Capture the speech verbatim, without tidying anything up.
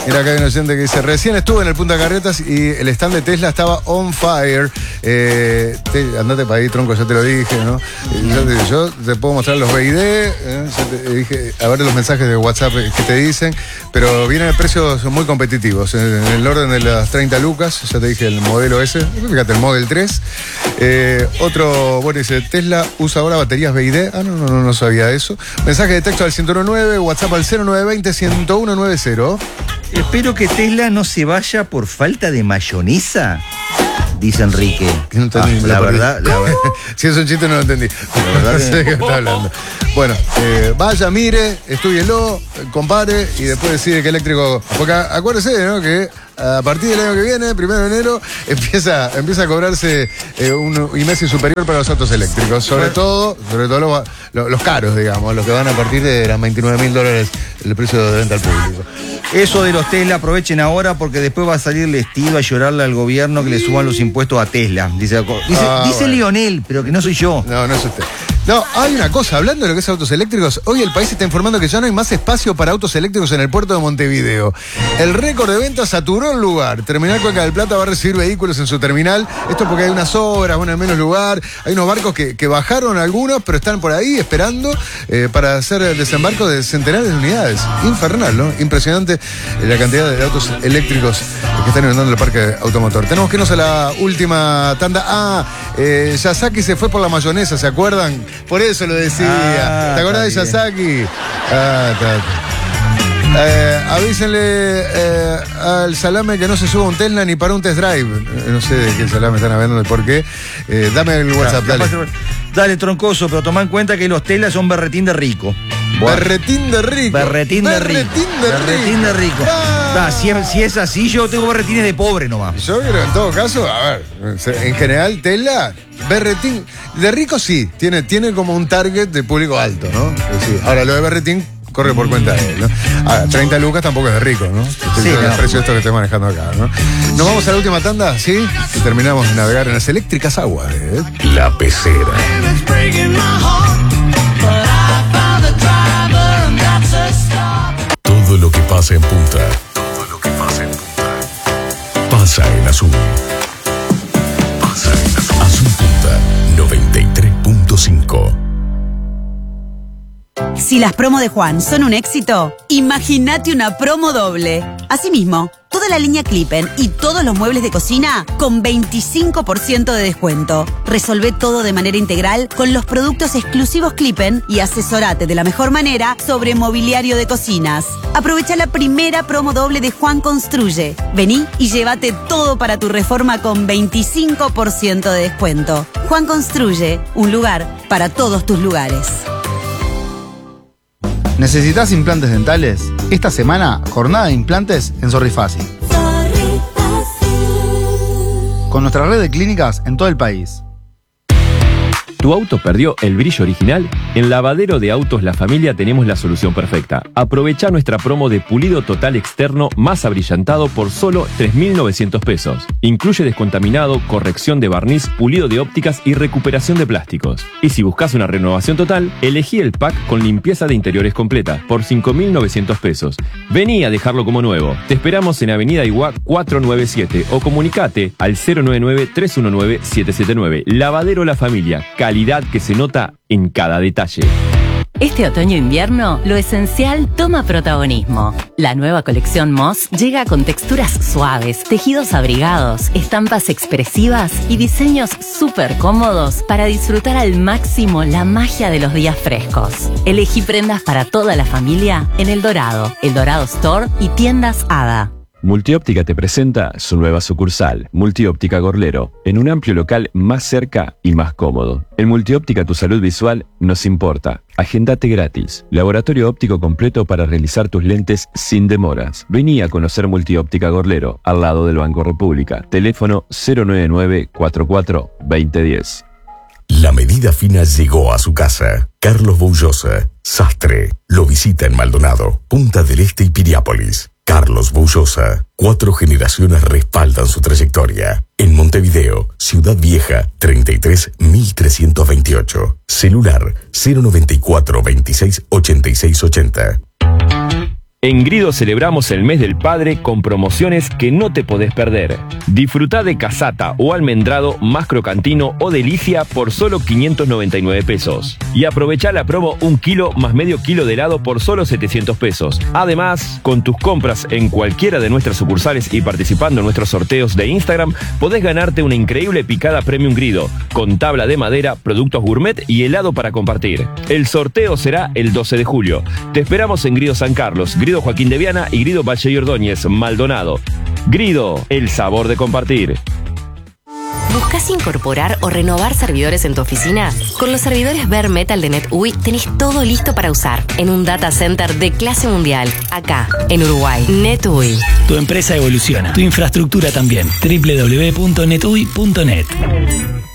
Mira, acá hay un oyente que dice, recién estuve en el Punta Carretas y el stand de Tesla estaba on fire. Eh, te, andate para ahí, tronco, ya te lo dije, ¿no? Yo te, yo te puedo mostrar los B I D, ¿eh? Ya te dije, a ver los mensajes de WhatsApp que te dicen, pero vienen a precios muy competitivos, en, en el orden de las treinta lucas, ya te dije el modelo ese, fíjate, el Model tres. Eh, otro, bueno, dice, Tesla usa ahora baterías B I D. Ah, no, no, no, no sabía eso. Mensaje de texto al ciento nueve, WhatsApp al cero nueve dos cero, uno uno nueve cero. Espero que Tesla no se vaya por falta de mayonesa, dice Enrique. No entendí, ah, la verdad, la verdad. Si es un chiste no lo entendí. La verdad no sé de qué está hablando. Bueno, eh, vaya, mire, estúdielo, compare y después decide qué eléctrico. Porque acuérdese, ¿no? Que a partir del año que viene, primero de enero, empieza, empieza a cobrarse eh, un I M E S I superior para los autos eléctricos. Sobre todo, sobre todo los, los, los caros, digamos, los que van a partir de las veintinueve mil dólares el precio de venta al público. Eso de los Tesla, aprovechen ahora porque después va a salir el estilo a llorarle al gobierno que le suban los impuestos a Tesla. Dice, dice, ah, dice bueno. Lionel, pero que no soy yo. No, no es usted. No, hay una cosa, hablando de lo que es autos eléctricos, hoy el país está informando que ya no hay más espacio para autos eléctricos en el puerto de Montevideo. El récord de ventas saturó el lugar. Terminal Cuenca del Plata va a recibir vehículos en su terminal. Esto porque hay unas obras, bueno, hay menos lugar. Hay unos barcos que, que bajaron algunos, pero están por ahí esperando eh, para hacer el desembarco de centenares de unidades. Infernal, ¿no? Impresionante la cantidad de autos eléctricos que están inundando el parque automotor. Tenemos que irnos a la última tanda. Ah, eh, Yasaki se fue por la mayonesa, ¿se acuerdan? Por eso lo decía. Ah, ¿te acordás de Yasaki? Ah, está, está. Eh, avísenle eh, al salame que no se suba un Tesla ni para un test drive. Eh, no sé de qué salame están hablando, de por qué. Eh, dame el WhatsApp, Dale, dale. Dale, troncoso, pero toma en cuenta que los Tesla son berretín de rico. Berretín de rico. Berretín de rico. Berretín de Berretín de rico. Ah. Da, si, es, si es así, yo tengo berretines de pobre nomás. Yo creo, en todo caso, a ver, en general, Tesla, berretín, de rico sí, tiene, tiene como un target de público alto, ¿no? Sí. Ahora, lo de berretín corre por cuenta de él, ¿no? Ahora, treinta lucas tampoco es de rico, ¿no? Sí, el no. precio de esto que estoy manejando acá, ¿no? Nos vamos a la última tanda, ¿sí? Y terminamos de navegar en las eléctricas aguas de La Pecera. Todo lo que pasa en Punta. Todo lo que pasa en Punta. Pasa en Azul. Pasa en Azul. Azul Punta noventa y tres punto cinco. Si las promos de Juan son un éxito, imagínate una promo doble. Asimismo, toda la línea Clippen y todos los muebles de cocina con veinticinco por ciento de descuento. Resolvé todo de manera integral con los productos exclusivos Clippen y asesorate de la mejor manera sobre mobiliario de cocinas. Aprovecha la primera promo doble de Juan Construye. Vení y llévate todo para tu reforma con veinticinco por ciento de descuento. Juan Construye, un lugar para todos tus lugares. ¿Necesitas implantes dentales? Esta semana, jornada de implantes en Sorrifácil. Con nuestra red de clínicas en todo el país. ¿Tu auto perdió el brillo original? En Lavadero de Autos La Familia tenemos la solución perfecta. Aprovecha nuestra promo de pulido total externo más abrillantado por solo tres mil novecientos pesos. Incluye descontaminado, corrección de barniz, pulido de ópticas y recuperación de plásticos. Y si buscas una renovación total, elegí el pack con limpieza de interiores completa por cinco mil novecientos pesos. Vení a dejarlo como nuevo. Te esperamos en Avenida Iguá cuatrocientos noventa y siete o comunicate al cero nueve nueve, tres uno nueve, siete siete nueve. Lavadero La Familia. Calidad que se nota en cada detalle. Este otoño-invierno, lo esencial toma protagonismo. La nueva colección Moss llega con texturas suaves, tejidos abrigados, estampas expresivas y diseños súper cómodos para disfrutar al máximo la magia de los días frescos. Elegí prendas para toda la familia en El Dorado, El Dorado Store y tiendas Hada. Multióptica te presenta su nueva sucursal, Multióptica Gorlero, en un amplio local más cerca y más cómodo. En Multióptica tu salud visual nos importa. Agendate gratis. Laboratorio óptico completo para realizar tus lentes sin demoras. Vení a conocer Multióptica Gorlero, al lado del Banco República. Teléfono cero nueve nueve, cuatro cuatro, dos cero uno cero. La medida fina llegó a su casa. Carlos Boullosa, sastre, lo visita en Maldonado, Punta del Este y Piriápolis. Carlos Boullosa, cuatro generaciones respaldan su trayectoria. En Montevideo, Ciudad Vieja, treinta y tres mil trescientos veintiocho. Celular cero noventa y cuatro, veintiséis, ochenta y seis ochenta. En Grido celebramos el mes del padre con promociones que no te podés perder. Disfrutá de casata o almendrado más crocantino o delicia por solo quinientos noventa y nueve pesos. Y aprovechá la promo un kilo más medio kilo de helado por solo setecientos pesos. Además, con tus compras en cualquiera de nuestras sucursales y participando en nuestros sorteos de Instagram, podés ganarte una increíble picada Premium Grido, con tabla de madera, productos gourmet y helado para compartir. El sorteo será el doce de julio. Te esperamos en Grido San Carlos, Grido Joaquín de Viana y Grido Valle y Ordóñez, Maldonado. Grido, el sabor de compartir. ¿Buscas incorporar o renovar servidores en tu oficina? Con los servidores Bare Metal de NetUI tenés todo listo para usar en un data center de clase mundial, acá, en Uruguay. NetUI. Tu empresa evoluciona, tu infraestructura también. doble u doble u doble u punto netui punto net.